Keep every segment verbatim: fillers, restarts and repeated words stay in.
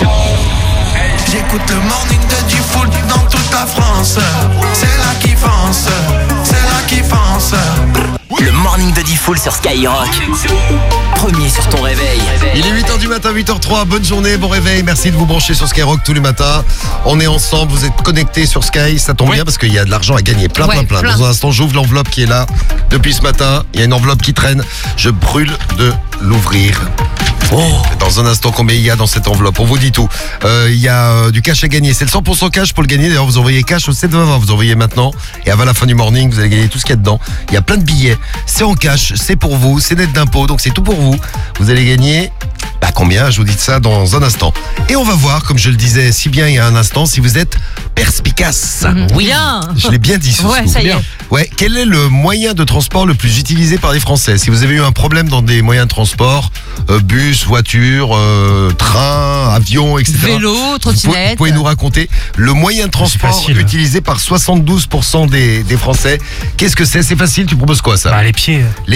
J'écoute le morning de Diffoul dans toute la France. C'est là qui fonce, c'est là qui fonce. Le morning de Diffoul sur Skyrock. Premier sur ton réveil. Il est huit heures du matin, huit heures trois. Bonne journée, bon réveil. Merci de vous brancher sur Skyrock tous les matins. On est ensemble, vous êtes connectés sur Sky. Ça tombe Ouais. bien parce qu'il y a de l'argent à gagner. Plein, Ouais, plein, plein, plein. Dans un instant, j'ouvre l'enveloppe qui est là depuis ce matin. Il y a une enveloppe qui traîne. Je brûle de l'ouvrir. Oh. Dans un instant, combien il y a dans cette enveloppe? On vous dit tout. Euh, il y a euh, du cash à gagner. C'est le cent pour cent cash pour le gagner. D'ailleurs, vous envoyez cash au sept vingt vingt. Vous envoyez maintenant. Et avant la fin du morning, vous allez gagner tout ce qu'il y a dedans. Il y a plein de billets. C'est en cash. C'est pour vous. C'est net d'impôt. Donc, c'est tout pour vous. Vous allez gagner. Bah, combien? Je vous dis ça dans un instant. Et on va voir, comme je le disais si bien il y a un instant, si vous êtes perspicace. Oui. Bien. Je l'ai bien dit ce Ouais, scoop. ça y est. Ouais, quel est le moyen de transport le plus utilisé par les Français? Si vous avez eu un problème dans des moyens de transport, euh, bus, voiture, euh, train, avion, et cetera. Vélo, Vous pouvez, vous trottinette. pouvez nous raconter le moyen de transport facile. utilisé par soixante-douze pour cent des, des Français. Qu'est-ce que c'est? C'est facile, tu proposes quoi ça? Bah, les pieds. Les...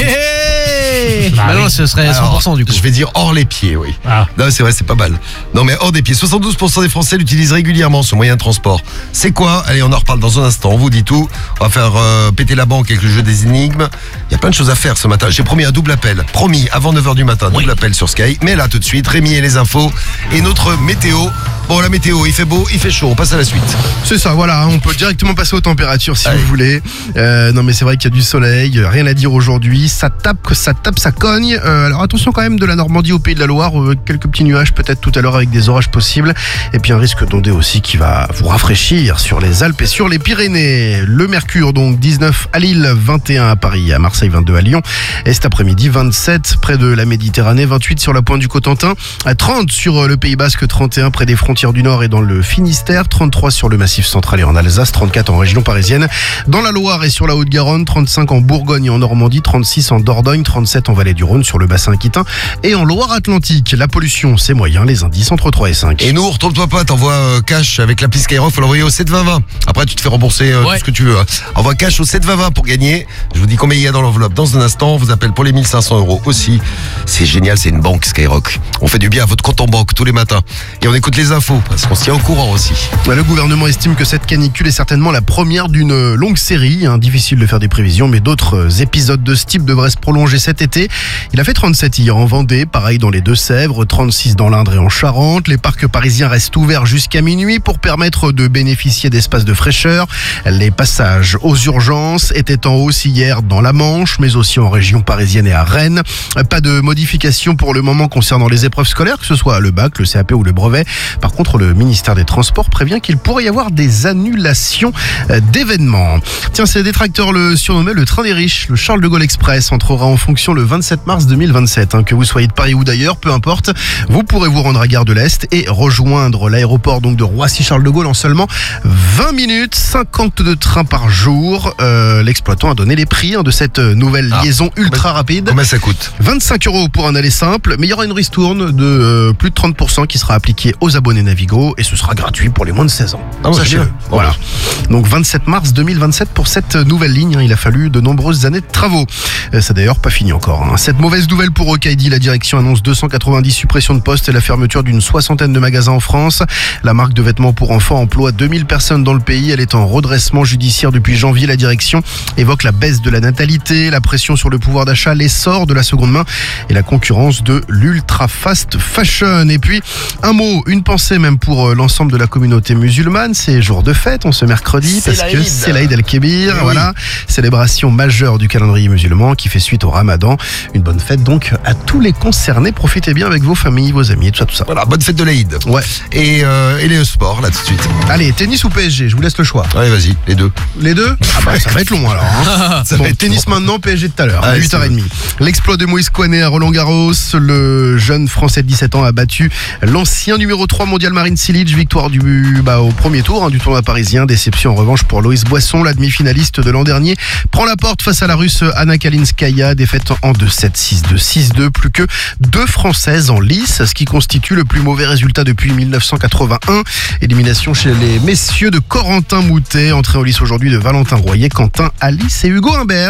Bah, Bah non, oui. ce serait cent pour cent du coup. Je vais dire hors les pieds, oui. Ah. Non, c'est vrai, c'est pas mal. Non, mais hors des pieds. soixante-douze pour cent des Français l'utilisent régulièrement, ce moyen de transport. C'est quoi? Allez, on en reparle dans un instant. On vous dit tout. On va faire euh, péter la banque avec le jeu des énigmes. Il y a plein de choses à faire ce matin. J'ai promis un double appel. Promis, avant neuf heures du matin, double appel sur Sky. Mais là, tout de suite, Rémi et les infos. Et notre météo. Bon, la météo, il fait beau, il fait chaud. On passe à la suite. C'est ça, voilà, on peut directement passer aux températures si Allez. vous voulez. Euh, non mais c'est vrai qu'il y a du soleil, rien à dire aujourd'hui. Ça tape, que ça tape, ça cogne. Euh, alors attention quand même de la Normandie au Pays de la Loire, euh, quelques petits nuages peut-être tout à l'heure avec des orages possibles. Et puis un risque d'ondée aussi qui va vous rafraîchir sur les Alpes et sur les Pyrénées. Le mercure donc dix-neuf à Lille, vingt et un à Paris, à Marseille, vingt-deux à Lyon. Et cet après-midi vingt-sept près de la Méditerranée, vingt-huit sur la pointe du Cotentin, à trente sur le Pays Basque, trente et un près des frontières du Nord et dans le Finistère, trente-trois sur le Massif central et en Alsace, trente-quatre en région parisienne, dans la Loire et sur la Haute-Garonne, trente-cinq en Bourgogne et en Normandie, trente-six en Dordogne, trente-sept en Vallée du Rhône sur le bassin aquitain et en Loire-Atlantique. La pollution, c'est moyen, les indices entre trois et cinq. Et nous, retourne-toi pas, t'envoies euh, cash avec l'appli Skyrock, faut l'envoyer au sept vingt vingt. Après, tu te fais rembourser euh, Ouais. tout ce que tu veux. Hein. Envoie cash au sept vingt vingt pour gagner. Je vous dis combien il y a dans l'enveloppe dans un instant. On vous appelle pour les mille cinq cents euros aussi. C'est génial, c'est une banque Skyrock. On fait du bien à votre compte en banque tous les matins. Et on écoute les infos, parce qu'on se tient au courant aussi. Le gouvernement estime que cette canicule est certainement la première d'une longue série. Hein. Difficile de faire des prévisions, mais d'autres épisodes de ce type devraient se prolonger cet été. Il a fait trente-sept hier en Vendée, pareil dans les Deux-Sèvres, trente-six dans l'Indre et en Charente. Les parcs parisiens restent ouverts jusqu'à minuit pour permettre de bénéficier d'espaces de fraîcheur. Les passages aux urgences étaient en hausse hier dans la Manche, mais aussi en région parisienne et à Rennes. Pas de modification pour le moment concernant les épreuves scolaires, que ce soit le bac, le C A P ou le brevet. Par contre, le ministère des Transports prévient qu'il pourrait y avoir des annulations euh, d'événements. Tiens, ces détracteurs le surnommaient le train des riches. Le Charles de Gaulle Express entrera en fonction le vingt-sept mars deux mille vingt-sept. Hein, que vous soyez de Paris ou d'ailleurs, peu importe, vous pourrez vous rendre à Gare de l'Est et rejoindre l'aéroport donc de Roissy-Charles de Gaulle en seulement vingt minutes, cinquante-deux trains par jour. Euh, l'exploitant a donné les prix hein, de cette nouvelle Ah, liaison ultra rapide. Combien ça coûte? vingt-cinq euros pour un aller simple, mais il y aura une ristourne de euh, plus de trente pour cent qui sera appliquée aux abonnés Navigo et ce sera gratuit pour les moins de seize ans. Ah ouais, Sachez-le. bien. Voilà. Donc vingt-sept mars deux mille vingt-sept pour cette nouvelle ligne. hein. Il a fallu de nombreuses années de travaux. Euh, C'est d'ailleurs pas fini encore. hein. Cette mauvaise nouvelle pour Okaidi, la direction annonce deux cent quatre-vingt-dix suppressions de postes et la fermeture d'une soixantaine de magasins en France. La marque de vêtements pour enfants emploie deux mille personnes dans le pays. Elle est en redressement judiciaire depuis janvier. La direction évoque la baisse de la natalité, la pression sur le pouvoir d'achat, l'essor de la seconde main et la concurrence de l'ultra fast fashion. Et puis un mot, une pensée même pour euh, l'ensemble de la communauté musulmane. C'est jour de fête, on ce mercredi, C'est parce la que Eid. c'est l'Aïd el-Kébir. Eh Voilà, célébration majeure du calendrier musulman qui fait suite au Ramadan. Une bonne fête donc à tous les concernés. Profitez bien avec vos familles, vos amis, tout ça, tout ça. Voilà, bonne fête de l'Aïd. Ouais. Et, euh, et les sports, là, tout de suite. Allez, tennis ou P S G, je vous laisse le choix. Allez, vas-y, les deux. Les deux? Ah bah ça va être long alors. hein. Ça Bon, va être tennis long. maintenant, P S G tout à l'heure, à Allez, huit heures trente. L'exploit de Moïse Kouané à Roland-Garros. Le jeune Français de dix-sept ans a battu l'ancien numéro trois mondial Marin Cilic. Victoire du, bah, au premier tour hein, du tournoi parisien. Déception en revanche pour Loïs Boisson, la demi-finaliste de l'an dernier. Prend la porte face à la russe Anna Kalinskaya. Défaite en deux sept, six deux, six deux. Plus que deux Françaises en lice, ce qui constitue le plus mauvais résultat depuis mille neuf cent quatre-vingt-un. Élimination chez les messieurs de Corentin Moutet. Entrée en lice aujourd'hui de Valentin Royer, Quentin Alice et Hugo Humbert.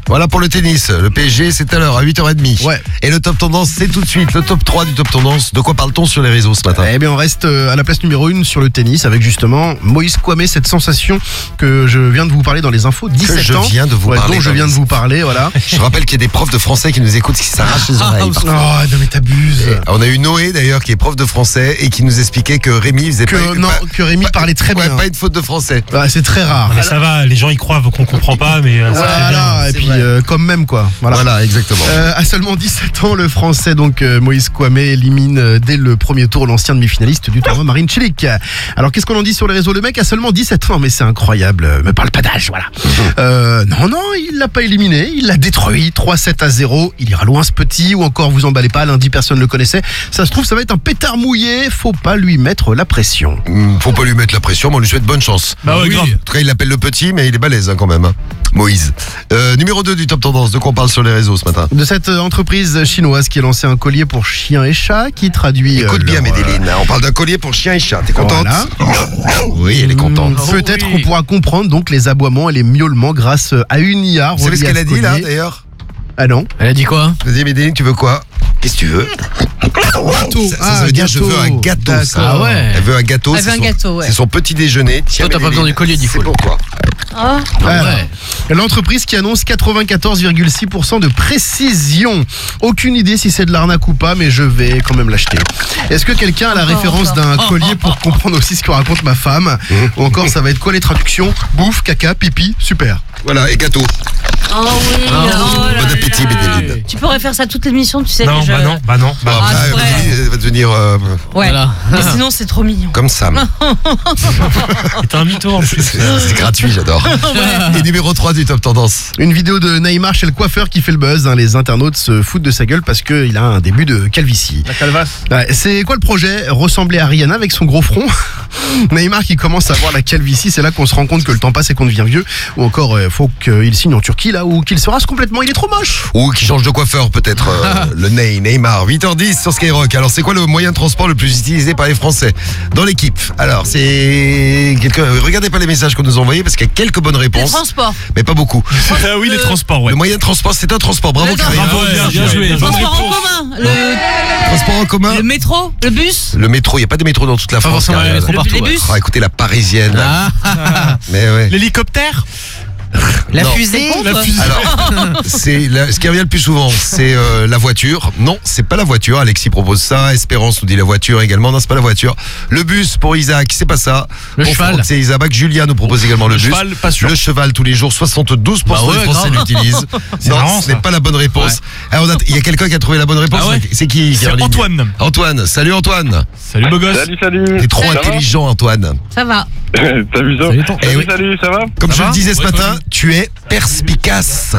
Voilà pour le tennis. Le P S G, c'est tout à l'heure, à huit heures trente. Ouais. Et le top tendance, c'est tout de suite. Le top trois du top tendance. De quoi parle-t-on sur les réseaux ce matin? Eh bien, on reste euh, à la place numéro une sur le tennis avec justement Moïse Kouamé, cette sensation que je viens de vous parler dans les infos. dix-sept je ans. viens de vous Ouais, parler dont je dans viens les- de vous parler, voilà. Je rappelle qu'il y a des profs de français qui nous écoutent, qui s'arrachent les oreilles. Oh, non, mais t'abuses. On a eu Noé d'ailleurs qui est prof de français et qui nous expliquait que Rémi faisait Que, pas, non, pas- que Rémi pas- parlait très ouais, bien. pas une faute de français. Ah, c'est très rare. Mais ça va, les gens y croient qu'on comprend pas, mais euh, c'est très bien. Voilà, et c'est puis vrai. euh, comme même quoi. Voilà. Voilà, exactement. Euh, à seulement dix-sept ans, le français donc euh, Moïse Kouamé élimine euh, dès le premier tour l'ancien demi-finaliste du tournoi Marine Cilic. Alors qu'est-ce qu'on en dit sur les réseaux? Le mec a seulement dix-sept ans, mais c'est incroyable. Euh, Me parle pas d'âge, voilà. Euh, non, non, il l'a pas éliminé, il l'a détruit. trois sept à zéro. Il ira loin ce petit, ou encore vous emballez pas, lundi personne le connaissait. Ça se trouve, ça va être un pétard mouillé. Faut pas lui mettre la pression. Hum, Faut pas lui mettre la pression, mais on lui souhaite bonne chance. Bah ouais, grave. En tout cas, il l'appelle le petit, mais il est balèze hein, quand même. hein. Moïse. Euh, numéro deux du top tendance. De quoi on parle sur les réseaux ce matin? De cette euh, entreprise chinoise qui a lancé un collier pour chiens et chats qui traduit. euh, Écoute bien, leur, euh, Médéline. On parle d'un collier pour chien et chat. T'es contente? Voilà. Oui, elle est contente. Mmh, Peut-être oui. qu'on pourra comprendre donc les aboiements et les miaulements grâce à une I A. Vous savez reliée ce à qu'elle a dit là collier. d'ailleurs? Ah non. Elle a dit quoi? Vas-y, Médéline, tu veux quoi? Qu'est-ce que tu veux? Gâteau. Ça, ça, Ah, ça veut dire je gâteau. veux un gâteau. Ça. D'accord. Ah ouais. Elle veut un gâteau. Elle c'est veut un son- gâteau, ouais. C'est son petit déjeuner. Tiens, Toi, t'as pas Médéline, besoin du collier, dit c'est Foul. pour toi. Oh, Alors, Ouais. l'entreprise qui annonce quatre-vingt-quatorze virgule six pour cent de précision. Aucune idée si c'est de l'arnaque ou pas, mais je vais quand même l'acheter. Est-ce que quelqu'un a la Encore, référence encore. d'un collier pour comprendre aussi ce que raconte ma femme? Ou encore, ça va être quoi les traductions? Bouffe, caca, pipi, super. Voilà, et gâteau. oh oui, oh là Bon appétit, là. Médéline. Tu pourrais faire ça toute l'émission, tu sais. Non, que je- bah non, bah non. Bon, Bah, Ah, après, c'est vrai. elle va devenir euh, Ouais. Voilà. Mais sinon, c'est trop mignon. comme Sam. t'es un mytho en plus. C'est c'est gratuit, j'adore. Et numéro trois du top tendance. Une vidéo de Neymar chez le coiffeur qui fait le buzz. hein. Les internautes se foutent de sa gueule parce qu'il a un début de calvitie. La calvasse. Ouais, c'est quoi le projet? Ressembler à Rihanna avec son gros front. Neymar qui commence à avoir la calvitie, c'est là qu'on se rend compte que le temps passe et qu'on devient vieux. Ou encore, il faut qu'il signe en Turquie là, ou qu'il se rase complètement, il est trop moche. Ou qui change de coiffeur peut-être. euh, le Ney, Neymar. huit heures dix sur Skyrock. Alors c'est quoi le moyen de transport le plus utilisé par les Français dans l'équipe? Alors c'est... quelqu'un. Regardez pas les messages qu'on nous a envoyés parce qu'il y a quelques bonnes Les réponses. transports. Mais pas beaucoup. Ah oui, les transports, ouais. Le moyen de transport, c'est un transport. Bravo Le Karine. Bravo, bien, bien joué. Le Bonne transport en réponse. commun. Le, Transport en commun. le métro. Le bus. Le métro, il n'y a pas de métro dans toute la Pas France. forcément, il y a Karine. des métros Le- partout. les ouais. bus. Ah, écoutez la parisienne. Ah. Mais ouais. L'hélicoptère. La Non. fusée. C'est con, La toi. fusée. Alors, c'est la- ce qui revient le plus souvent, c'est euh, la voiture. Non, c'est pas la voiture. Alexis propose ça. Espérance nous dit la voiture également. Non, c'est pas la voiture. Le bus pour Isaac, c'est pas ça. Le Pour cheval. Franck, c'est Isaac. Julia nous propose également le, Le bus. cheval, pas sûr. Le cheval tous les jours, soixante-douze pour cent Bah ouais, des Français grave. l'utilisent. Non, marrant, ce n'est ça. pas la bonne réponse. Alors, on a- il y a quelqu'un qui a trouvé la bonne réponse. Ah ouais C'est qui qui est en C'est ligne Antoine. Antoine, salut Antoine. Salut, beau gosse. Salut, salut. T'es trop Ça va intelligent Antoine. Ça va. T'as vu ça Salut, ton- Eh Salut, oui. salut, ça va Comme Ça je va le disais ce Ouais, matin, toi, tu es perspicace.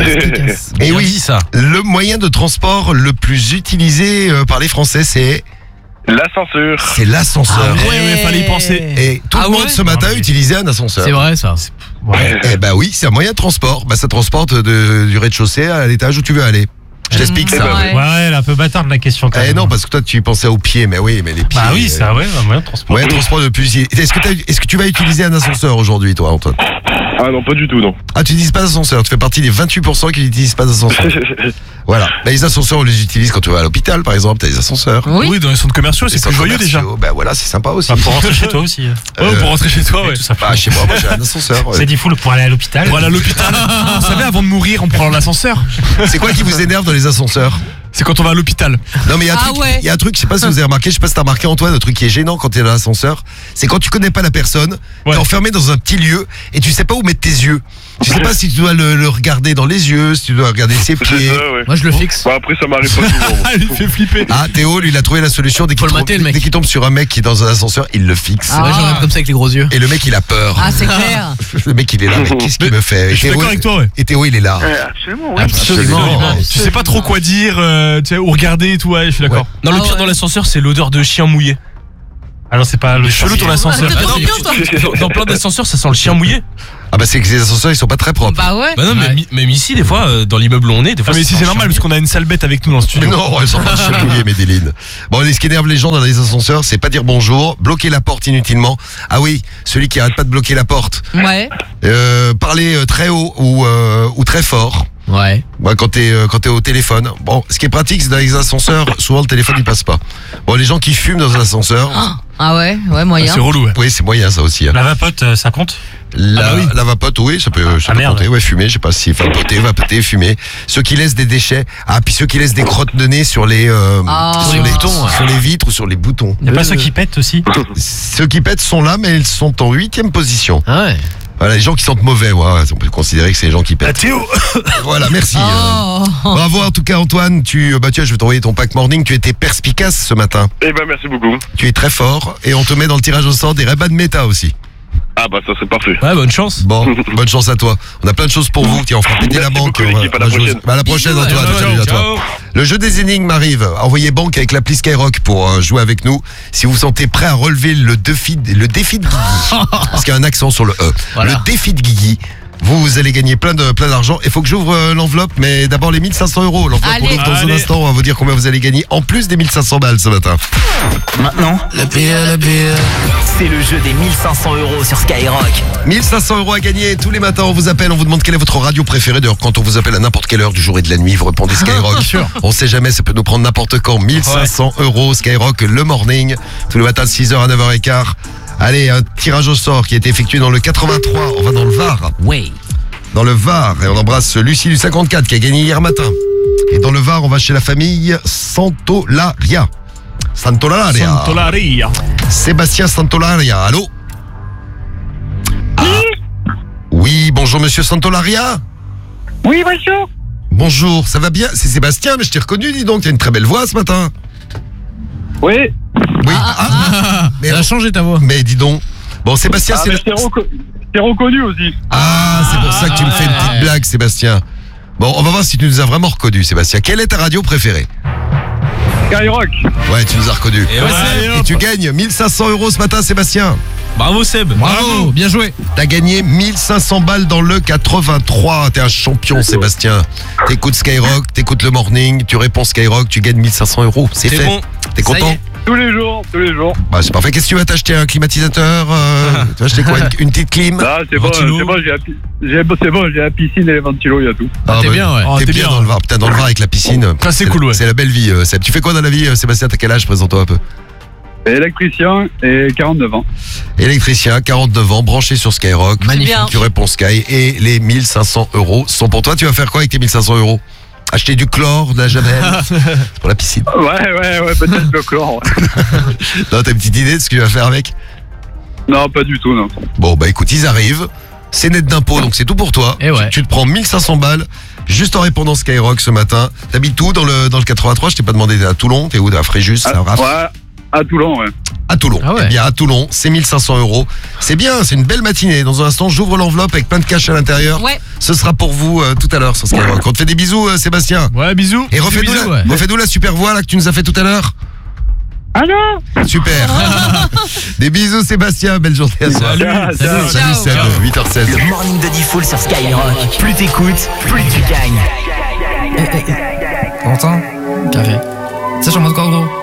Et Bien oui, dit, ça. le moyen de transport le plus utilisé euh, par les Français, c'est L'ascenseur. c'est l'ascenseur. Ah ouais, ouais, fallait y penser. Et tout Ah le monde ouais ce matin Ah, mais- utilisait un ascenseur. C'est vrai, ça. Ouais. Eh ben oui, c'est un moyen de transport. Bah, ça transporte de- du rez-de-chaussée à l'étage où tu veux aller. Je t'explique Eh ça. ben, Ouais. Ouais, elle est un peu bâtarde la question. quand Eh même. non, parce que toi tu pensais aux pieds, mais oui, mais les pieds. Bah oui, c'est euh, ah ouais, un moyen de transport. moyen de transport le plus. Est-ce que, t'as- est-ce que tu vas utiliser un ascenseur aujourd'hui, toi, Antoine? Ah non, pas du tout, non. Ah, tu n'utilises pas d'ascenseur. Tu fais partie des vingt-huit pour cent qui n'utilisent pas d'ascenseur. Voilà. Bah, les ascenseurs, on les utilise quand tu vas à l'hôpital, par exemple. T'as des ascenseurs. Oui. Oui, dans les centres commerciaux, Les c'est plus centres joyeux déjà. commerciaux, Bah voilà, c'est sympa aussi. Bah, pour rentrer chez toi aussi. Ouais, Euh, pour rentrer chez toi, ouais. Tout ça. Bah, chez moi, moi j'ai un ascenseur. ouais. C'est dit fou pour aller à l'hôpital. Pour aller à l'hôpital. Vous savez, avant de mourir, on prend l'ascenseur. C'est quoi qui vous énerve dans les ascenseurs? C'est quand on va à l'hôpital. Non mais il y a un Ah truc, ouais. il y a un truc, je sais pas si vous avez remarqué, je sais pas si t'as remarqué Antoine, un truc qui est gênant quand t'es dans l'ascenseur, c'est quand tu connais pas la personne, Ouais. t'es enfermé dans un petit lieu et tu sais pas où mettre tes yeux. Tu sais pas si tu dois le, le regarder dans les yeux, si tu dois regarder ses C'est pieds. ça, ouais. Moi, je le fixe. Bah après, ça m'arrive pas souvent. Ah, il fait flipper. Ah, Théo, lui, il a trouvé la solution dès qu'il Faut le tombe, mater, le mec. dès qu'il tombe sur un mec qui est dans un ascenseur, il le fixe. Ah. Ouais, j'en ai comme ça avec les gros yeux. Et le mec, il a peur. Ah, c'est clair. Le mec, il est là, mais qu'est-ce qu'il me fait? Je suis Et Théo, d'accord avec toi, ouais. Et Théo, il est là. Absolument, oui. Absolument. Tu sais pas trop quoi dire, euh, tu sais, ou regarder et tout, ouais, je suis d'accord. Non, le Ah pire ouais. dans l'ascenseur, c'est l'odeur de chien mouillé. Ah non, c'est pas le Chelou ton Ah, ascenseur. t'es Ah trop non, bien, toi. dans- Dans plein d'ascenseurs, ça sent le chien mouillé. Ah bah c'est que les ascenseurs, ils sont pas très propres. Bah ouais. Bah non, mais Ouais. mi- même ici, des fois, euh, dans l'immeuble où on est, des Ah, fois. mais ça si sent c'est le normal, chien parce qu'on a une sale bête avec nous dans le studio. Non, elles sont pas chemouillées, Médéline. Bon, ce qui énerve les gens dans les ascenseurs, c'est pas dire bonjour, bloquer la porte inutilement. Ah oui, celui qui arrête pas de bloquer la porte. Ouais. Euh, parler euh, très haut ou, euh, ou très fort. Ouais. Ouais, quand t'es euh, quand t'es au téléphone. Bon, ce qui est pratique, c'est dans les ascenseurs, souvent le téléphone il passe pas. Bon, les gens qui fument dans un ascenseur, Ah ouais, ouais, moyen. C'est relou. Ouais. oui, c'est moyen ça aussi. Hein. La vapote, euh, ça compte? La, Ah bah oui. la vapote, oui, ça peut, ça Ah peut merde. compter. Ouais, fumer, je sais pas si vapoter, vapoter, fumer. Ceux qui laissent des déchets, ah puis ceux qui laissent des crottes de nez sur les euh, Ah. sur, Sur les les boutons, sur les vitres ou sur les boutons. Y a pas ceux qui pètent aussi? Ceux qui pètent sont là, mais ils sont en huitième position. Ah ouais. Voilà, les gens qui sentent mauvais, ouais, on peut considérer que c'est les gens qui pètent. Théo. Voilà, merci. euh. Oh. Bravo en tout cas Antoine, tu bah tu vois, je vais t'envoyer ton pack morning, tu étais perspicace ce matin. Eh ben, merci beaucoup. Tu es très fort et on te met dans le tirage au sort des Ray-Ban Meta aussi. Ah bah, ça serait parfait. Ouais, bonne chance. Bon, bonne chance à toi. On a plein de choses pour vous. Tiens, on fera péter la Merci banque. beaucoup, On va- l'équipe. À on la va jouer- prochaine. Bah, à la prochaine Bisous, Antoine. ouais. Salut à toi. Le jeu des énigmes arrive. Envoyez banque avec l'appli Skyrock pour euh, jouer avec nous. Si vous vous sentez prêt à relever le défi, le défi de Guigui, parce qu'il y a un accent sur le E. Voilà. Le défi de Guigui. Vous, vous allez gagner plein de plein d'argent. Il faut que j'ouvre euh, l'enveloppe, mais d'abord les mille cinq cents euros. L'enveloppe on Allez. ouvre dans un Allez. instant. On va vous dire combien vous allez gagner en plus des mille cinq cents balles ce matin. Maintenant, Le pire, le pire. c'est le jeu des mille cinq cents euros sur Skyrock. mille cinq cents euros à gagner. Tous les matins, on vous appelle, on vous demande quelle est votre radio préférée. D'ailleurs, quand on vous appelle à n'importe quelle heure du jour et de la nuit, vous répondez Skyrock. On sait jamais, ça peut nous prendre n'importe quand. mille cinq cents euros, Skyrock, le morning. Tous les matins de six heures à neuf heures quinze. Allez, un tirage au sort qui a été effectué dans le quatre-vingt-trois. On va dans le Var. Ouais. Dans le Var. Et on embrasse Lucie du cinquante-quatre qui a gagné hier matin. Et dans le Var, on va chez la famille Santolaria. Santolaria. Santolaria. Sébastien Santolaria. Allô? Ah. Oui, bonjour monsieur Santolaria. Oui, bonjour. Bonjour, ça va bien? C'est Sébastien, mais je t'ai reconnu, dis donc, tu as une très belle voix ce matin. Oui. Oui, ah, mais, Ça a changé ta voix. mais dis donc. Bon, Sébastien, Ah, c'est mais le- je t'ai reco- je t'ai reconnu aussi. Ah, c'est pour ça que tu me fais une petite blague, Sébastien. Bon, on va voir si tu nous as vraiment reconnu, Sébastien. Quelle est ta radio préférée? Skyrock. Ouais, tu nous as reconnu. Et ouais, Et hop. tu gagnes mille cinq cents euros ce matin, Sébastien. Bravo Seb. Bravo, bien joué. T'as gagné mille cinq cents balles dans le quatre-vingt-trois. T'es un champion, Sébastien. T'écoutes Skyrock, t'écoutes le morning, tu réponds Skyrock, tu gagnes mille cinq cents euros. C'est C'est fait. bon. T'es Ça y content? est. Tous les jours, tous les jours. Bah, c'est parfait. Qu'est-ce que tu vas t'acheter? Un climatisateur euh, Tu vas acheter quoi? Une, une petite clim? Ah, c'est bon, Ventilo. c'est bon, j'ai la, pi- j'ai- c'est bon, j'ai la piscine et les ventilos, il y a tout. Ah, t'es bah, bien, ouais. Oh, T'es t'es bien bien. dans le Var. Putain, dans le Var avec la piscine. Ça, c'est cool, la- ouais. C'est la belle vie, euh, Seb. Tu fais quoi dans la vie, euh, Sébastien? T'as quel âge? Présente-toi un peu. Électricien et quarante-neuf ans. Électricien, quarante-neuf ans, branché sur Skyrock. Magnifique. bien. Tu réponds Sky et les mille cinq cents euros sont pour toi. Tu vas faire quoi avec tes mille cinq cents euros? Acheter du chlore, de la javel? C'est pour la piscine. Ouais, ouais, ouais, peut-être le chlore. ouais. Non, t'as une petite idée de ce que tu vas faire avec? Non, pas du tout, non. Bon, bah écoute, ils arrivent. C'est net d'impôts, donc c'est tout pour toi. Et ouais. Tu, tu te prends mille cinq cents balles juste en répondant Skyrock ce matin. T'habites où dans le, dans le quatre-vingt-trois? Je t'ai pas demandé, t'es à Toulon? T'es où? À Fréjus? Ah, à Raph ouais, à Toulon, ouais. À Toulon. Ah ouais. Eh bien, à Toulon, c'est mille cinq cents euros. C'est bien, c'est une belle matinée. Dans un instant, j'ouvre l'enveloppe avec plein de cash à l'intérieur. Ouais. Ce sera pour vous euh, tout à l'heure sur Skyrock. On te fait des bisous, euh, Sébastien. Ouais, bisous. Et refais-nous bisous, la, ouais. refais-nous la super voix là que tu nous as fait tout à l'heure. Allô? Super. Des bisous, Sébastien. Belle journée à toi. Salut. Ciao, Salut, ciao. Seb. huit heures seize. Le morning de Diffoul sur Skyrock. Plus t'écoutes, plus tu gagnes. T'entends? Carré. Ça, je suis en mode quoi, gros?